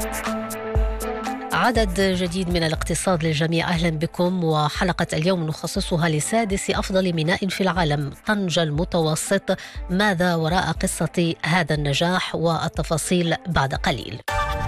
عدد جديد من الاقتصاد للجميع، أهلا بكم. وحلقة اليوم نخصصها لسادس أفضل ميناء في العالم، طنجة المتوسط. ماذا وراء قصة هذا النجاح؟ والتفاصيل بعد قليل.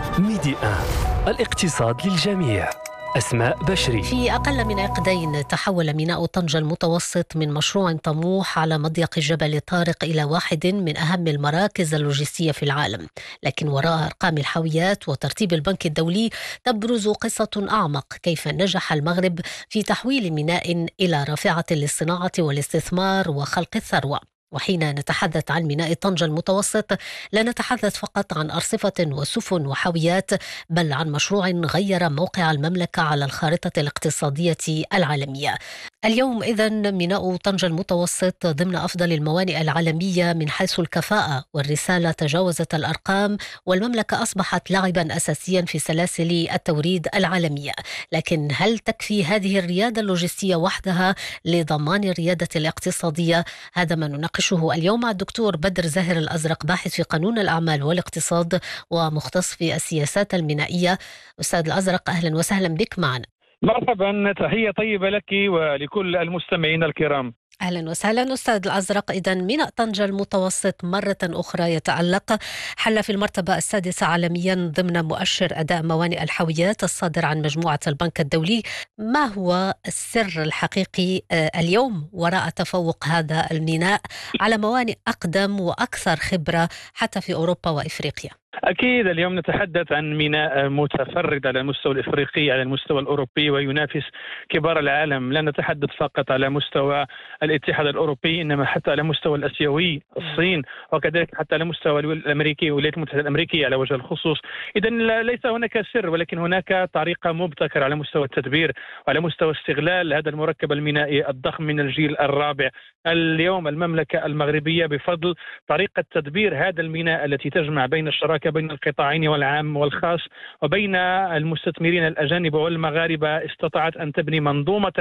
ميديا الاقتصاد للجميع. أسماء بشري. في أقل من عقدين تحول ميناء طنجة المتوسط من مشروع طموح على مضيق جبل طارق إلى واحد من أهم المراكز اللوجستية في العالم. لكن وراء أرقام الحاويات وترتيب البنك الدولي تبرز قصة أعمق: كيف نجح المغرب في تحويل ميناء إلى رافعة للصناعة والاستثمار وخلق الثروة. وحين نتحدث عن ميناء طنجة المتوسط لا نتحدث فقط عن أرصفة وسفن وحاويات، بل عن مشروع غير موقع المملكة على الخارطة الاقتصادية العالمية. اليوم إذن ميناء طنجة المتوسط ضمن أفضل الموانئ العالمية من حيث الكفاءة، والرسالة تجاوزت الأرقام، والمملكة أصبحت لاعبا أساسيا في سلاسل التوريد العالمية. لكن هل تكفي هذه الريادة اللوجستية وحدها لضمان الريادة الاقتصادية؟ هذا ما نناقشه اليوم مع الدكتور بدر زاهر الأزرق، باحث في قانون الأعمال والاقتصاد ومختص في السياسات المينائية. أستاذ الأزرق، أهلا وسهلا بك معنا. مرحبا، تحية طيبة لك ولكل المستمعين الكرام. أهلا وسهلا أستاذ الأزرق. إذن ميناء طنجة المتوسط مرة أخرى يتألق، حل في المرتبة السادسة عالميا ضمن مؤشر أداء موانئ الحاويات الصادر عن مجموعة البنك الدولي. ما هو السر الحقيقي اليوم وراء تفوق هذا الميناء على موانئ أقدم وأكثر خبرة حتى في أوروبا وإفريقيا؟ أكيد اليوم نتحدث عن ميناء متفرد على المستوى الإفريقي، على المستوى الأوروبي، وينافس كبار العالم. لا نتحدث فقط على مستوى الاتحاد الأوروبي، إنما حتى على مستوى الآسيوي، الصين، وكذلك حتى على مستوى الأمريكي، الولايات المتحدة الأمريكية على وجه الخصوص. إذن ليس هناك سر، ولكن هناك طريقة مبتكرة على مستوى التدبير وعلى مستوى استغلال هذا المركب المينائي الضخم من الجيل الرابع. اليوم المملكة المغربية بفضل طريقة تدبير هذا الميناء التي تجمع بين الشراكة بين القطاعين والعام والخاص وبين المستثمرين الأجانب والمغاربة استطاعت أن تبني منظومة